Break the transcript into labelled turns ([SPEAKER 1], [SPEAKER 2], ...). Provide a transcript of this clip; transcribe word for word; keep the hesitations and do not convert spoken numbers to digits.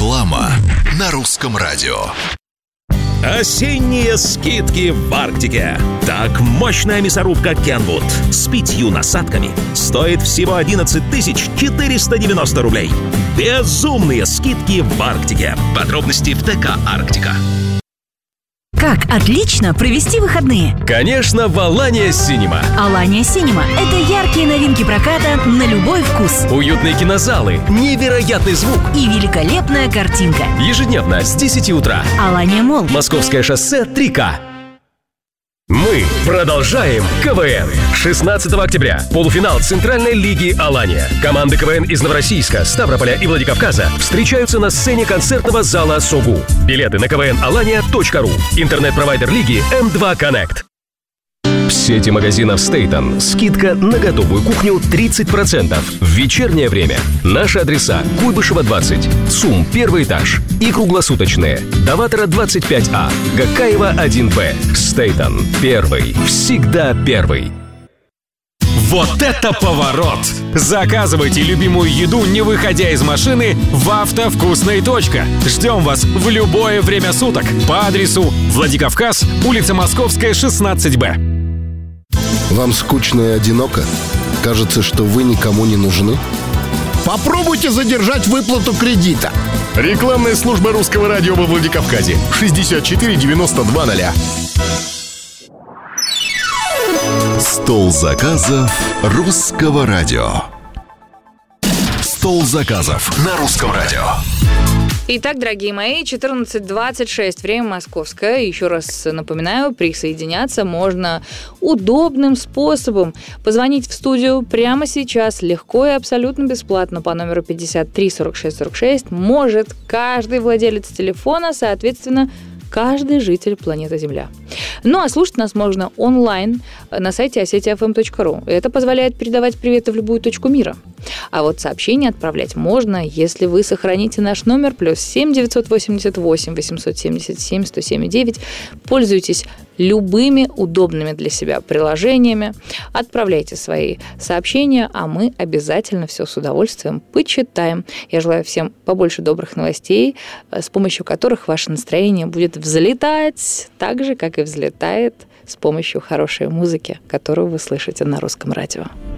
[SPEAKER 1] Реклама на русском радио.
[SPEAKER 2] Осенние скидки в Арктике. Так, мощная мясорубка Kenwood с пятью насадками стоит всего одиннадцать тысяч четыреста девяносто рублей. Безумные скидки в Арктике. Подробности в ТК «Арктика».
[SPEAKER 3] Как отлично провести выходные?
[SPEAKER 4] Конечно, в Alania Cinema.
[SPEAKER 3] Alania Cinema – это яркие новинки проката на любой вкус.
[SPEAKER 4] Уютные кинозалы, невероятный звук
[SPEAKER 3] и великолепная картинка.
[SPEAKER 4] Ежедневно с десяти утра.
[SPEAKER 3] Alania Mall.
[SPEAKER 4] Московское шоссе три К. Мы продолжаем КВН. шестнадцатого октября. Полуфинал Центральной лиги Alania. Команды КВН из Новороссийска, Ставрополя и Владикавказа встречаются на сцене концертного зала СОГУ. Билеты на квн алания точка ру. Интернет-провайдер лиги эм два Connect. В сети магазинов Стейтон скидка на готовую кухню тридцать процентов в вечернее время. Наши адреса: Куйбышева двадцать, ЦУМ первый этаж и круглосуточные. Даватора двадцать пять А, Гакаева один Б. Стейтон первый, всегда первый.
[SPEAKER 5] Вот это поворот! Заказывайте любимую еду, не выходя из машины, в «Автовкусной. Точка». Ждем вас в любое время суток по адресу Владикавказ, улица Московская, шестнадцать Б.
[SPEAKER 6] Вам скучно и одиноко? Кажется, что вы никому не нужны?
[SPEAKER 7] Попробуйте задержать выплату кредита.
[SPEAKER 8] Рекламная служба русского радио во Владикавказе. шестьдесят четыре девяносто два ноль.
[SPEAKER 1] Стол заказов русского радио. Стол заказов на русском радио.
[SPEAKER 9] Итак, дорогие мои, четырнадцать двадцать шесть, время московское. Еще раз напоминаю, присоединяться можно удобным способом. Позвонить в студию прямо сейчас, легко и абсолютно бесплатно по номеру пятьдесят три сорок шесть сорок шесть может каждый владелец телефона, соответственно, каждый житель планеты Земля. Ну, а слушать нас можно онлайн на сайте осетия эф эм точка ру. Это позволяет передавать приветы в любую точку мира. А вот сообщения отправлять можно, если вы сохраните наш номер плюс семь девятьсот восемьдесят восемь восемьсот семьдесят семь сто семь девять. Пользуйтесь любыми удобными для себя приложениями. Отправляйте свои сообщения, а мы обязательно все с удовольствием почитаем. Я желаю всем побольше добрых новостей, с помощью которых ваше настроение будет взлетать так же, как и взлетает с помощью хорошей музыки, которую вы слышите на русском радио.